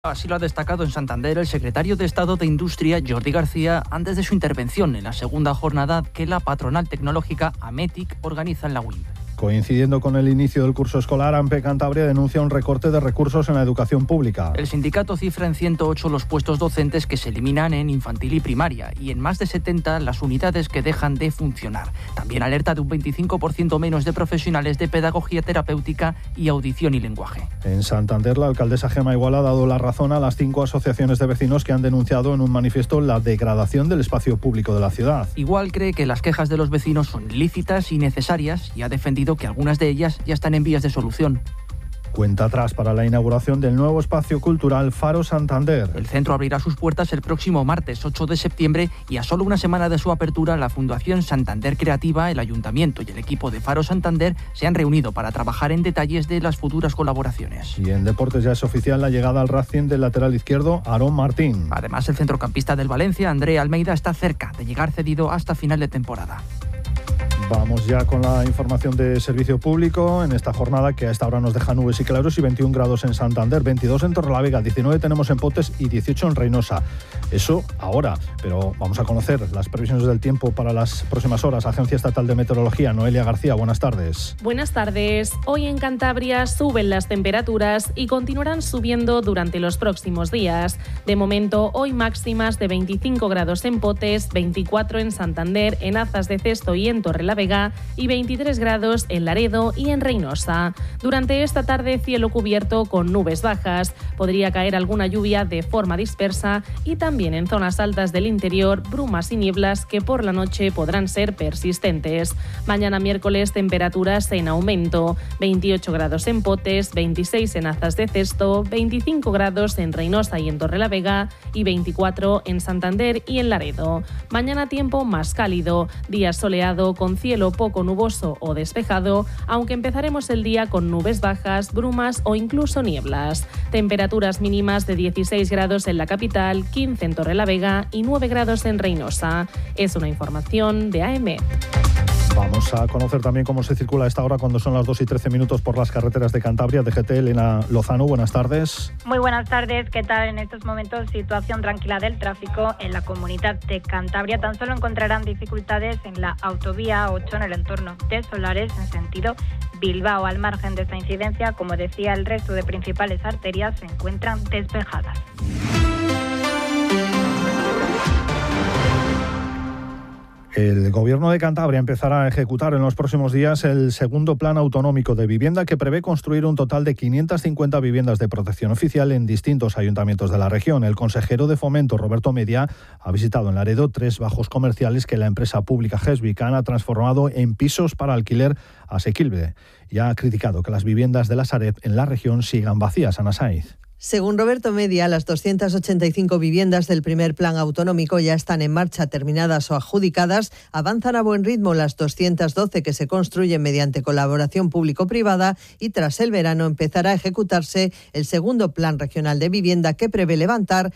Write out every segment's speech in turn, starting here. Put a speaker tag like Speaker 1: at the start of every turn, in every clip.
Speaker 1: Así lo ha destacado en Santander el secretario de Estado de Industria, Jordi García, antes de su intervención en la segunda jornada que la patronal tecnológica Ametic organiza en la UIM.
Speaker 2: Coincidiendo con el inicio del curso escolar, AMPE Cantabria denuncia un recorte de recursos en la educación pública.
Speaker 1: El sindicato cifra en 108 los puestos docentes que se eliminan en infantil y primaria y en más de 70 las unidades que dejan de funcionar. También alerta de un 25% menos de profesionales de pedagogía terapéutica y audición y lenguaje.
Speaker 2: En Santander, la alcaldesa Gemma Igual ha dado la razón a las 5 asociaciones de vecinos que han denunciado en un manifiesto la degradación del espacio público de la ciudad.
Speaker 1: Igual cree que las quejas de los vecinos son lícitas y necesarias y ha defendido que algunas de ellas ya están en vías de solución.
Speaker 2: Cuenta atrás para la inauguración del nuevo espacio cultural Faro Santander.
Speaker 1: El centro abrirá sus puertas el próximo martes 8 de septiembre y a solo una semana de su apertura, la Fundación Santander Creativa, el Ayuntamiento y el equipo de Faro Santander se han reunido para trabajar en detalles de las futuras colaboraciones.
Speaker 2: Y en deportes ya es oficial la llegada al Racing del lateral izquierdo Aarón Martín.
Speaker 1: Además, el centrocampista del Valencia, André Almeida, está cerca de llegar cedido hasta final de temporada.
Speaker 2: Vamos ya con la información de servicio público en esta jornada que a esta hora nos deja nubes y claros y 21 grados en Santander, 22 en Torrelavega, 19 tenemos en Potes y 18 en Reynosa. Eso ahora, pero vamos a conocer las previsiones del tiempo para las próximas horas. Agencia Estatal de Meteorología, Noelia García, buenas tardes.
Speaker 3: Buenas tardes. Hoy en Cantabria suben las temperaturas y continuarán subiendo durante los próximos días. De momento, hoy máximas de 25 grados en Potes, 24 en Santander, en Azas de Cesto y en Torrelavega y 23 grados en Laredo y en Reynosa. Durante esta tarde, cielo cubierto con nubes bajas. Podría caer alguna lluvia de forma dispersa y también en zonas altas del interior, brumas y nieblas que por la noche podrán ser persistentes. Mañana miércoles, temperaturas en aumento. 28 grados en Potes, 26 en Azas de Cesto, 25 grados en Reynosa y en Torrelavega y 24 en Santander y en Laredo. Mañana tiempo más cálido, día soleado con cielo poco nuboso o despejado, aunque empezaremos el día con nubes bajas, brumas o incluso nieblas. Temperaturas mínimas de 16 grados en la capital, 15 en Torrelavega y 9 grados en Reynosa. Es una información de AM.
Speaker 2: Vamos a conocer también cómo se circula a esta hora cuando son las 2 y 13 minutos por las carreteras de Cantabria. DGT, Elena Lozano, buenas tardes.
Speaker 4: Muy buenas tardes. ¿Qué tal? En estos momentos, situación tranquila del tráfico en la comunidad de Cantabria. Tan solo encontrarán dificultades en la autovía 8 en el entorno de Solares en sentido Bilbao. Al margen de esta incidencia, como decía, el resto de principales arterias se encuentran despejadas.
Speaker 2: El Gobierno de Cantabria empezará a ejecutar en los próximos días el segundo Plan Autonómico de Vivienda que prevé construir un total de 550 viviendas de protección oficial en distintos ayuntamientos de la región. El consejero de Fomento, Roberto Media, ha visitado en Laredo 3 bajos comerciales que la empresa pública Gesvican ha transformado en pisos para alquiler asequible y ha criticado que las viviendas de la Sareb en la región sigan vacías. Ana Saiz.
Speaker 5: Según Roberto Media, las 285 viviendas del primer plan autonómico ya están en marcha, terminadas o adjudicadas. Avanzan a buen ritmo las 212 que se construyen mediante colaboración público-privada y tras el verano empezará a ejecutarse el segundo plan regional de vivienda que prevé levantar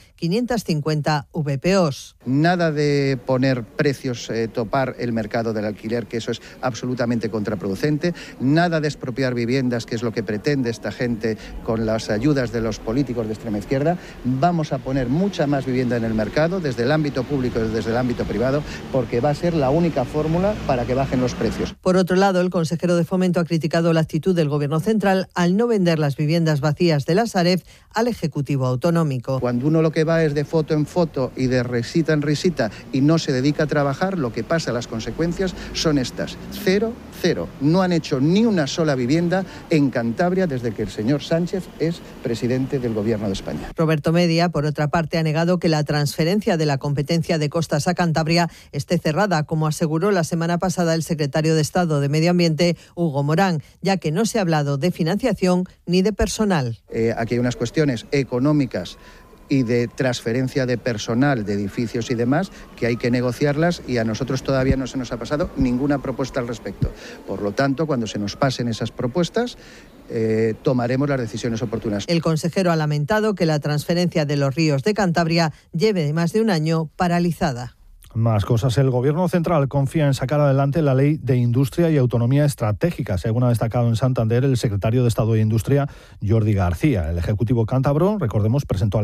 Speaker 5: 550 VPOs.
Speaker 6: Nada de poner precios, topar el mercado del alquiler, que eso es absolutamente contraproducente. Nada de expropiar viviendas, que es lo que pretende esta gente con las ayudas de los políticos de extrema izquierda. Vamos a poner mucha más vivienda en el mercado, desde el ámbito público y desde el ámbito privado, porque va a ser la única fórmula para que bajen los precios.
Speaker 5: Por otro lado, el consejero de Fomento ha criticado la actitud del Gobierno central al no vender las viviendas vacías de la Sareb al Ejecutivo Autonómico.
Speaker 6: Cuando uno lo que va es de foto en foto y de risita en risita y no se dedica a trabajar, lo que pasa, las consecuencias son estas: cero. No han hecho ni una sola vivienda en Cantabria desde que el señor Sánchez es presidente del Gobierno de España.
Speaker 5: Roberto Media, por otra parte, ha negado que la transferencia de la competencia de costas a Cantabria esté cerrada, como aseguró la semana pasada el secretario de Estado de Medio Ambiente, Hugo Morán, ya que no se ha hablado de financiación ni de personal.
Speaker 6: Aquí hay unas cuestiones económicas y de transferencia de personal, de edificios y demás, que hay que negociarlas y a nosotros todavía no se nos ha pasado ninguna propuesta al respecto. Por lo tanto, cuando se nos pasen esas propuestas, tomaremos las decisiones oportunas.
Speaker 5: El consejero ha lamentado que la transferencia de los ríos de Cantabria lleve más de un año paralizada.
Speaker 2: Más cosas. El Gobierno central confía en sacar adelante la Ley de Industria y Autonomía Estratégica, según ha destacado en Santander el secretario de Estado de Industria, Jordi García. El Ejecutivo cántabro, recordemos, presentó